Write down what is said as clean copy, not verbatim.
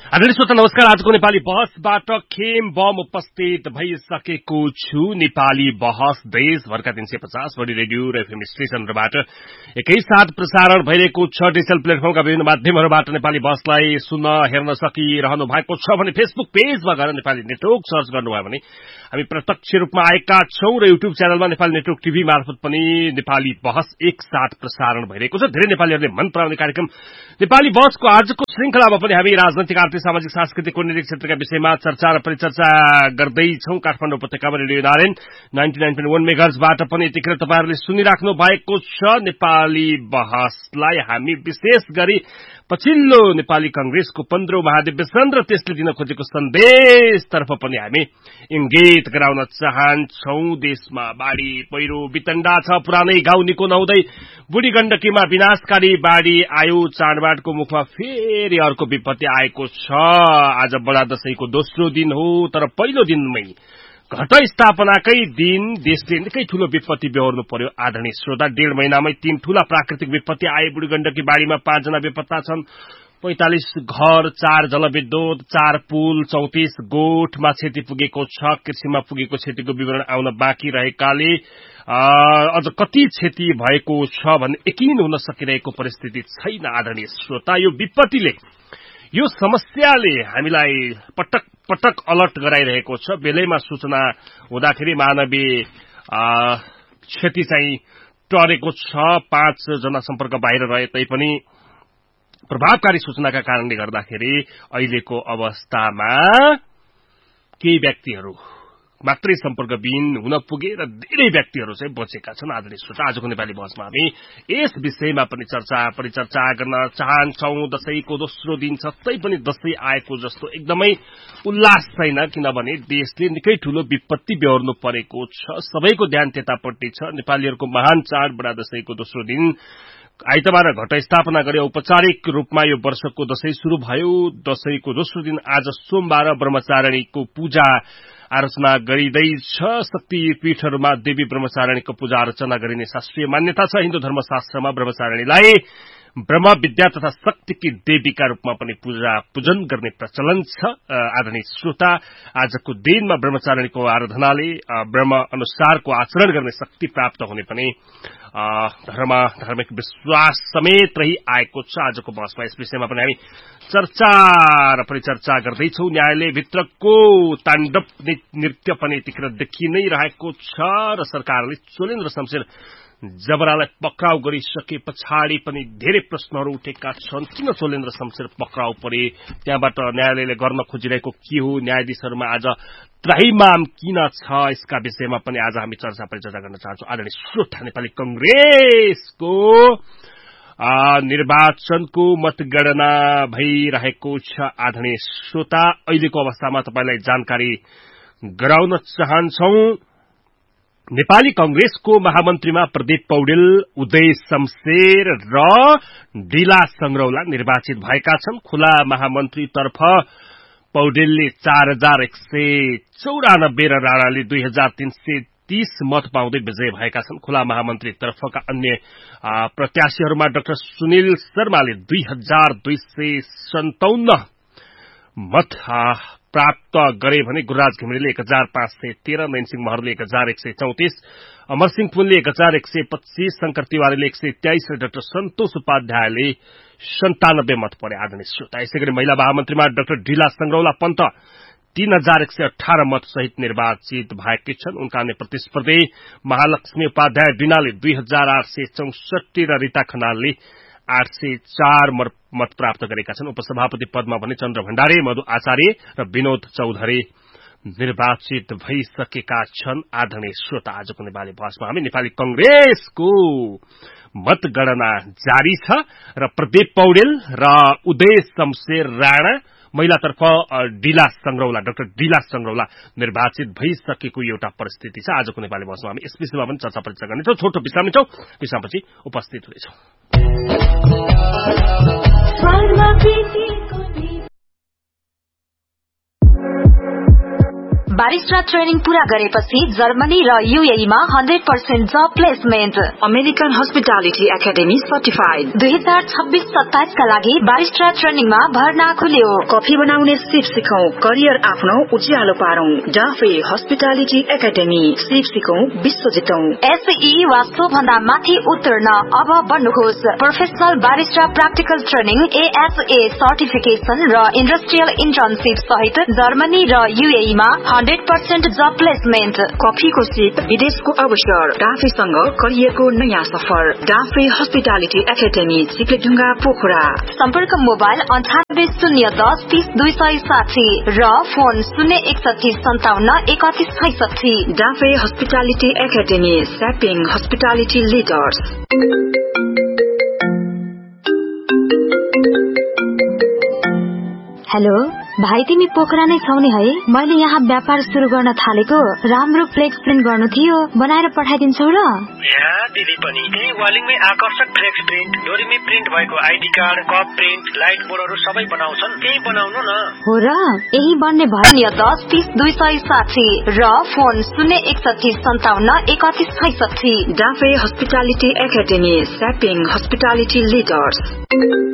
आदरणीय श्रोता नमस्कार। आजको नेपाली बहसबाट खेम बम उपस्थित भइसकेको छु। नेपाली बहस देशभरका 350 बढी रेडियो र एफएम स्टेशनहरूबाट एकैसाथ प्रसारण भइरहेको छ। डिजिटल प्लेटफर्मका विभिन्न माध्यमहरूबाट नेपाली बहसलाई सुन्न हेर्न सकिरहनु भएको छ भने फेसबुक पेजमा गएर नेपाली नेटवर्क सर्च गर्नुभयो भने हामी प्रत्यक्ष रूपमा आएका छौं र युट्युब च्यानलमा नेपाली नेटवर्क टिभी मार्फत पनि नेपाली बहस एकसाथ प्रसारण भइरहेको छ। धेरै नेपालीहरूले मन पराउने कार्यक्रम नेपाली बहसको आजको श्रृंखलामा पनि हामी राजनैतिक आर्थिक सामाजिक सांस्कृतिक कूटनीतिक क्षेत्रका विषयमा चर्चा र परिचर्चा गर्दैछौं। काठमाडौँ उपत्यकामा रेडियो नारायण 99.1 मेगाहर्जबाट पनि यतिखेर तपाईहरुले सुनिराख्नु भएको छ। नेपाली बहसलाई हामी विशेष गरी पछिल्लो नेपाली कांग्रेसको 15औं महाधिवेशन र त्यसले दिन खोजेको सन्देशतर्फ पनि हामी इंगित गराउन चाहन्छौं। देशमा बाढ़ी पहिरो वितण्डा छ। पुरानै गाउँ निको नहुँदै बुढी गण्डकीमा विनाशकारी बाढ़ी आयो। चाडबाडको मुखमा फेरि अर्को विपत्ति आएको छ। आज बडा दशैंको दोस्रो दिन हो, तर पहिलो दिनमै घट स्थापनाकै दिन देशले निकै ठूलो विपत्ति बेहोर्नु पर्यो। आदरणीय श्रोता, 1.5 महिनामै 3 ठूला प्राकृतिक विपत्ति आए। बुढी गण्डकी बाढ़ीमा 5 जना बेपत्ता छन्। 45 घर, 4 जलविद्युत, 4 पुल, 34 गोठमा क्षति पुगेको छ। कृषिमा पुगेको क्षतिको विवरण आउन बाँकी रहेकाले अझ कति क्षति भएको छ भन्ने यकिन हुन सकिरहेको परिस्थिति छैन। आदरणीय श्रोता, यो विपत्तिले, यो समस्याले हामीलाई पटक पटक अलर्ट गराइरहेको छ। बेलैमा सूचना हुँदाखेरि मानवीय क्षति चाहिँ टरेको छ। 5 जना सम्पर्क बाहिर रहे तैपनि प्रभावकारी सूचनाका कारणले गर्दाखेरि अहिलेको अवस्थामा केही व्यक्तिहरू मात्रै सम्पर्कविहीन हुन पुगे र धेरै व्यक्तिहरू चाहिँ बचेका छन्। आदरणीय श्रोता, आजको नेपाली बहसमा हामी यस विषयमा पनि चर्चा परिचर्चा गर्न चाहन्छौं। दशैंको दोस्रो दिन छ, तैपनि दशैं आएको जस्तो एकदमै उल्लास छैन, किनभने देशले निकै ठूलो विपत्ति बेहोर्नु परेको छ। सबैको ध्यान त्यतापट्टि छ। नेपालीहरूको महान चाड बडा दशैंको दोस्रो दिन आइतबार घट स्थापना गरी औपचारिक रूपमा यो वर्षको दशैं शुरू भयो। दशैंको दोस्रो दिन आज सोमबार ब्रह्मचारिणीको पूजा आराधना गरिँदैछ। शक्ति पीठहरूमा देवी ब्रह्मचारिणीको पूजा अर्चना गरिने शास्त्रीय मान्यता छ। हिन्दू धर्मशास्त्रमा ब्रह्मचारिणीलाई ब्रह्म विद्या तथा शक्तिकी देवीका रूपमा पनि पूजन गर्ने प्रचलन छ। आदरणीय श्रोता, आजको दिनमा ब्रह्मचारिणीको आराधनाले ब्रह्म अनुसारको आचरण गर्ने शक्ति प्राप्त हुने पनि धार्मिक विश्वास समेत रही आएको छ। आजको बहसमा यस विषयमा पनि हामी चर्चा र परिचर्चा गर्दैछौं। न्यायालयभित्रको ताण्डव नृत्य पनि यतिखेर देखि नै रहेको छ र सरकारले चोलेन्द्र शमशेर जबरालाई पक्राउ गरिसके पछाडि पनि धेरै प्रश्नहरू उठेका छन्। किन चोलेन्द्र शमशेर पक्राउ परे? त्यहाँबाट न्यायालयले गर्न खोजिरहेको के हो? न्यायाधीशहरूमा आज त्राहिमाम किन छ? यसका विषयमा पनि आज हामी चर्चा परिचर्चा गर्न चाहन्छौं। आदरणीय श्रोता, नेपाली कांग्रेसको निर्वाचनको मतगणना भइरहेको छ। आदरणीय श्रोता, अहिलेको अवस्थामा तपाईलाई जानकारी गराउन चाहन्छौं। नेपाली कांग्रेसको महामन्त्रीमा प्रदीप पौडेल, उदय शमशेर र ढिला संग्रौला निर्वाचित भएका छन्। खुला महामन्त्रीतर्फ पौडेलले 4194 र राणाले 2330 मत पाउँदै विजय भएका छन्। खुला महामन्त्रीतर्फका अन्य प्रत्याशीहरूमा डाक्टर सुनिल शर्माले 2257 मत प्राप्त गरे भने गुरुराज घिमिरेले 1513, नयनसिंह महरले 1134, अमरसिंह पुनले 1125, शंकर तिवारीले 123 र डाक्टर सन्तोष उपाध्यायले 97 मत परे। आदरणीय श्रोता, यसैगरी महिला महामन्त्रीमा डाक्टर ढिला संग्रौला पन्त 3118 मत सहित निर्वाचित भएकी छन्। उनका अन्य प्रतिस्पर्धी महालक्ष्मी उपाध्याय डिनाले 2864 र रीता खनालले 804 मत प्राप्त गरेका छन्। उपसभापति पदमा भने चन्द्र भण्डारी, मधु आचार्य र विनोद चौधरी निर्वाचित भइसकेका छन्। आदरणीय श्रोता, आजको नेपाली बहसमा हामी नेपाली कांग्रेसको मतगणना जारी छ र प्रदीप पौडेल र उदय शमशेर राणा, महिलातर्फ डाक्टर ढिला संग्रौला निर्वाचित भइसकेको एउटा परिस्थिति छ। आजको नेपाली बहसमा हामी यस विषयमा पनि चर्चा परिचर्चा गर्नेछौं। छोटो विश्राम लिन्छौं, विश्रामपछि उपस्थित हुनेछौं। बारिस्टा ट्रेनिङ पूरा गरेपछि जर्मनी र युएई मा 100% जब placement. American hospitality academy certified. 2026-27 का लागि बारिस्टा ट्रेनिङमा भर्ना खुल्यो। कफी बनाउने सिप सिकौं, करियर आफ्नो उज्यालो पारौं। डाफे हस्पिटालिटी एकाडेमी, सिप सिकौं, विश्व जितौं। एसई वा सो भन्दा माथि उतर्न अब बन्नुहोस् professional barista practical training, ASA certification र इन्डस्ट्रियल इन्टर्नशिप सहित जर्मनी र युएई मा 100% जब प्लेसमेन्ट। कफीको सिप, विदेशको अवसर, डाफेसँग करियरको नयाँ सफर। Dafe hospitality academy, चिप्लेढुङ्गा, Pokhara. सम्पर्क मोबाइल 98011030-260 र phone 06157513166। Dafe hospitality academy, स्यापिङ hospitality leaders. Hello भाइ, तिमी पोखरा नै छौ नि है? मैले यहाँ व्यापार सुरु गर्न थालेको, राम्रो फ्लेक्स प्रिन्ट गर्नु थियो, बनाएर पठाइदिन्छौ र? यहाँ दिदी पनि त्यही वालिङमै आकर्षक फ्लेक्स प्रिन्ट, डोरीमै प्रिन्ट भएको ID card, cup print, light बोर्डहरू सबै बनाउँछन्। त्यही बनाउनु न। हो र? यही बन्ने भयो। 1030-260 र phone 06157513166। Dafe hospitality academy, स्यापिङ hospitality leaders.